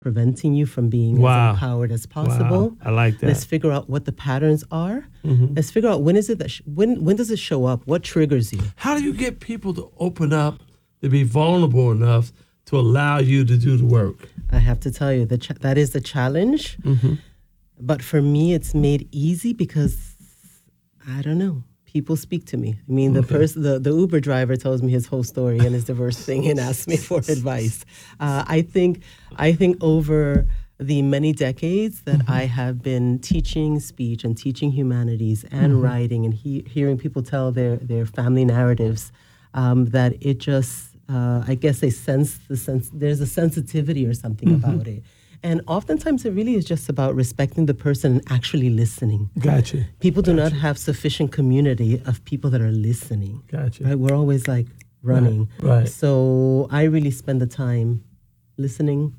preventing you from being Wow. as empowered as possible. Wow. I like that. Let's figure out what the patterns are. Let's figure out when is it that when does it show up? What triggers you? How do you get people to open up, to be vulnerable enough to allow you to do the work? I have to tell you that is the challenge. But for me, it's made easy because I don't know. People speak to me. I mean, the Uber driver tells me his whole story and is the worst thing and asks me for advice. I think over the many decades that I have been teaching speech and teaching humanities and writing and hearing people tell their family narratives, that it just, I guess they sense there's a sensitivity or something about it. And oftentimes it really is just about respecting the person and actually listening. Gotcha. People do not have sufficient community of people that are listening. Gotcha. Right? We're always like running. Right. So I really spend the time listening,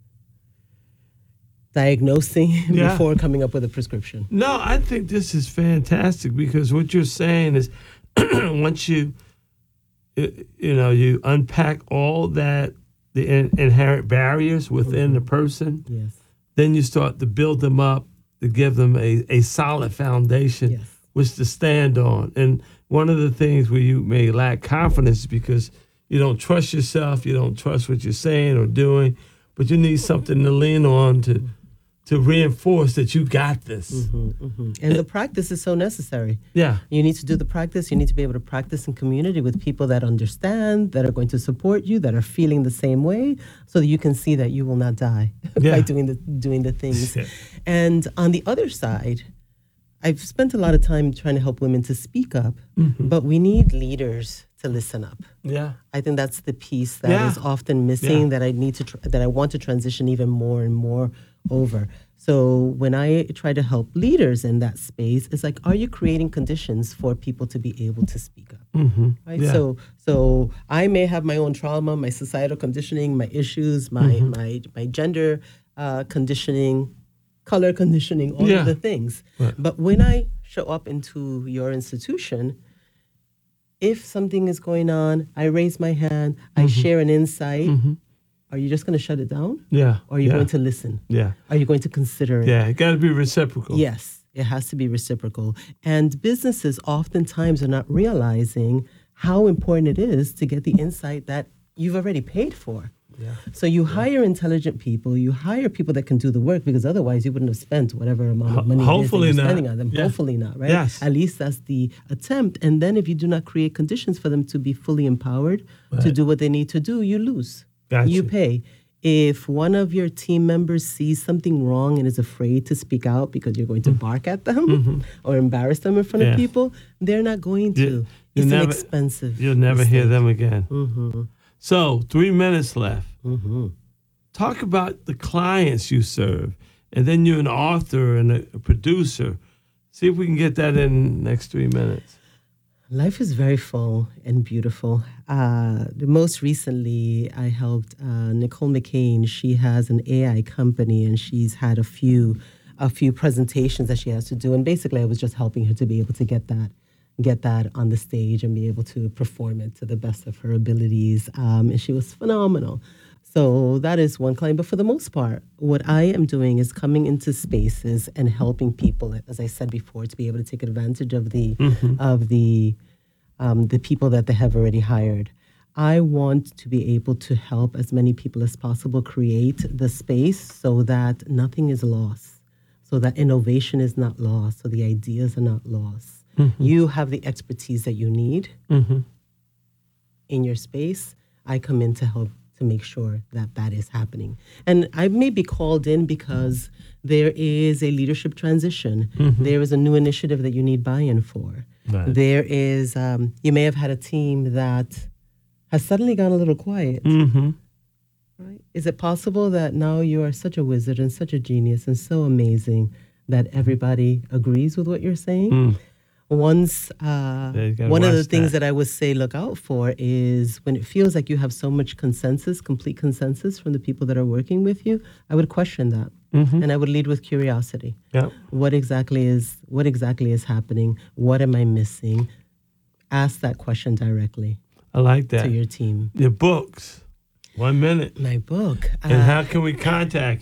diagnosing before coming up with a prescription. No, I think this is fantastic because what you're saying is once you unpack all that, the inherent barriers within the person, Yes. then you start to build them up to give them a solid foundation Yes. which to stand on. And one of the things where you may lack confidence is because you don't trust yourself, you don't trust what you're saying or doing, but you need something to lean on to reinforce that you got this. And the practice is so necessary. Yeah. You need to do the practice. You need to be able to practice in community with people that understand, that are going to support you, that are feeling the same way, so that you can see that you will not die by doing the things. Yeah. And on the other side, I've spent a lot of time trying to help women to speak up, but we need leaders to listen up. Yeah. I think that's the piece that is often missing that I need to that I want to transition even more and more over. So when I try to help leaders in that space, it's like, are you creating conditions for people to be able to speak up? Right. Yeah. So I may have my own trauma, my societal conditioning, my issues, my gender conditioning, color conditioning, all of the things. Right. But when I show up into your institution, if something is going on, I raise my hand, I share an insight. Are you just going to shut it down? Yeah. Or are you going to listen? Yeah. Are you going to consider it? Yeah. It got to be reciprocal. Yes, it has to be reciprocal. And businesses oftentimes are not realizing how important it is to get the insight that you've already paid for. Yeah. So you hire intelligent people, you hire people that can do the work, because otherwise you wouldn't have spent whatever amount of money Hopefully you're not. spending on them. Yeah. Hopefully not, right? Yes. At least that's the attempt. And then if you do not create conditions for them to be fully empowered to do what they need to do, you lose. Gotcha. You pay. If one of your team members sees something wrong and is afraid to speak out because you're going to bark at them or embarrass them in front of people, they're not going to. It's an expensive You'll never mistake. hear them again. So 3 minutes left. Talk about the clients you serve. And then you're an author and a producer. See if we can get that in the next 3 minutes. Life is very full and beautiful. Most recently, I helped Nicole McCain. She has an AI company, and she's had a few presentations that she has to do. And basically, I was just helping her to be able to get that on the stage and be able to perform it to the best of her abilities. And she was phenomenal. So that is one client. But for the most part, what I am doing is coming into spaces and helping people, as I said before, to be able to take advantage of the people that they have already hired. I want to be able to help as many people as possible create the space so that nothing is lost, so that innovation is not lost, so the ideas are not lost. You have the expertise that you need in your space. I come in to help to make sure that that is happening. And I may be called in because there is a leadership transition. There is a new initiative that you need buy-in for. Right. There is, you may have had a team that has suddenly gone a little quiet. Right? Is it possible that now you are such a wizard and such a genius and so amazing that everybody agrees with what you're saying? One of the things that I would say look out for is when it feels like you have so much consensus, complete consensus from the people that are working with you, I would question that. And I would lead with curiosity. Yep. What exactly is happening? What am I missing? Ask that question directly I like that. to your team. Your books. 1 minute. My book. And how can we contact